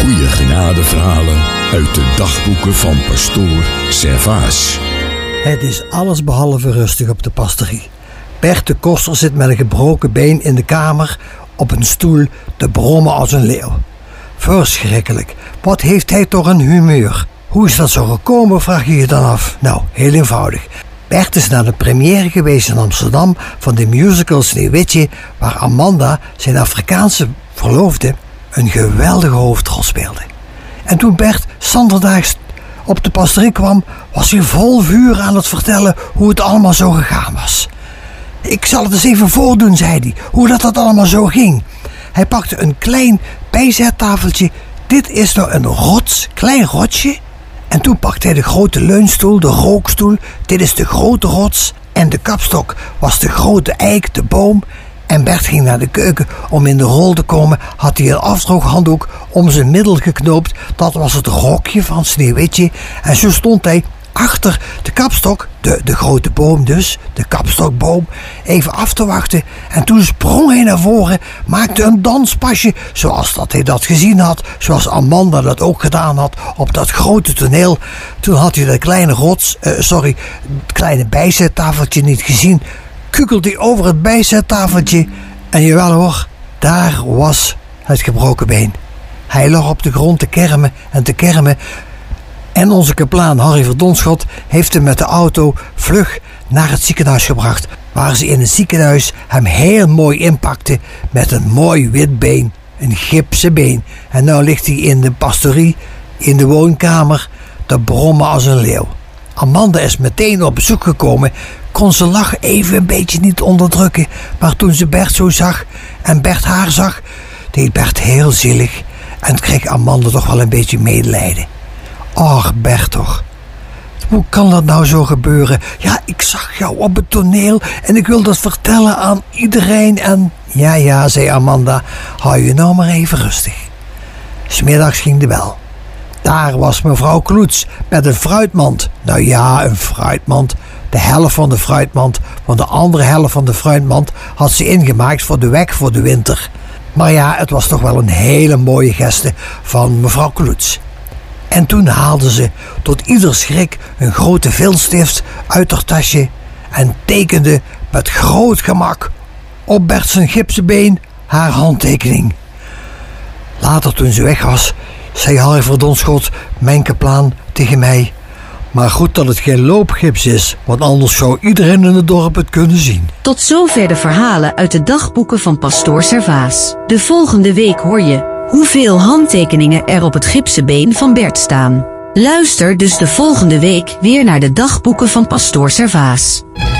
Goeie genadeverhalen uit de dagboeken van pastoor Servaas. Het is allesbehalve rustig op de pastorie. Bert de koster zit met een gebroken been in de kamer op een stoel te brommen als een leeuw. Verschrikkelijk. Wat heeft hij toch een humeur? Hoe is dat zo gekomen, vraag je je dan af? Nou, heel eenvoudig. Bert is naar de première geweest in Amsterdam van de musical Sneeuwwitje, waar Amanda, zijn Afrikaanse verloofde, een geweldige hoofdrol speelde. En toen Bert standerdaags op de pastorie kwam, was hij vol vuur aan het vertellen hoe het allemaal zo gegaan was. Ik zal het eens even voordoen, zei hij, hoe dat allemaal zo ging. Hij pakte een klein bijzettafeltje. Dit is nou een klein rotsje. En toen pakte hij de grote leunstoel, de rookstoel. Dit is de grote rots. En de kapstok was de grote eik, de boom. En Bert ging naar de keuken om in de rol te komen. Had hij een afdrooghanddoek om zijn middel geknoopt. Dat was het rokje van Sneeuwwitje. En zo stond hij achter de kapstok, de grote boom dus, de kapstokboom, even af te wachten. En toen sprong hij naar voren, maakte een danspasje, zoals dat hij dat gezien had, zoals Amanda dat ook gedaan had op dat grote toneel. Toen had hij dat kleine bijzettafeltje niet gezien, kukelde hij over het bijzettafeltje en jawel hoor, daar was het gebroken been. Hij lag op de grond te kermen en te kermen. En onze kaplaan Harry Verdonschot heeft hem met de auto vlug naar het ziekenhuis gebracht, waar ze in het ziekenhuis hem heel mooi inpakten met een mooi wit been, een gipsen been. En nou ligt hij in de pastorie, in de woonkamer, te brommen als een leeuw. Amanda is meteen op bezoek gekomen, kon zijn lach even een beetje niet onderdrukken, maar toen ze Bert zo zag en Bert haar zag, deed Bert heel zielig en kreeg Amanda toch wel een beetje medelijden. Och, Bert toch. Hoe kan dat nou zo gebeuren? Ja, ik zag jou op het toneel en ik wil dat vertellen aan iedereen en... Ja, zei Amanda, hou je nou maar even rustig. 'S Middags ging de bel. Daar was mevrouw Kloets met een fruitmand. Nou ja, een fruitmand. De helft van de fruitmand, want de andere helft van de fruitmand had ze ingemaakt voor de weg voor de winter. Maar ja, het was toch wel een hele mooie geste van mevrouw Kloets. En toen haalde ze tot ieder schrik een grote vilstift uit haar tasje en tekende met groot gemak op Bert zijn gipsen been haar handtekening. Later, toen ze weg was, zei Harry Verdonschot, mijn kaplaan, tegen mij: maar goed dat het geen loopgips is, want anders zou iedereen in het dorp het kunnen zien. Tot zover de verhalen uit de dagboeken van pastoor Servaas. De volgende week hoor je hoeveel handtekeningen er op het gipsen been van Bert staan. Luister dus de volgende week weer naar de dagboeken van pastoor Servaas.